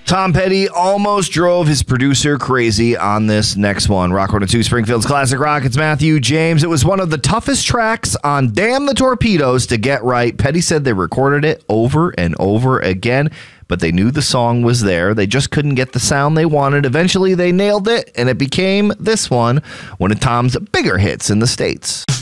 Tom Petty almost drove his producer crazy on this next one. Rock 102, Springfield's Classic Rock. It's Matthew James. It was one of the toughest tracks on Damn the Torpedoes to get right. Petty said they recorded it over and over again, but they knew the song was there. They just couldn't get the sound they wanted. Eventually, they nailed it, and it became this one of Tom's bigger hits in the States.